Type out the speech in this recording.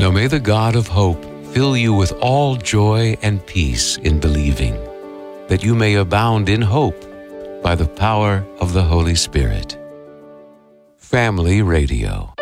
Now may the God of hope fill you with all joy and peace in believing, that you may abound in hope by the power of the Holy Spirit. Family Radio.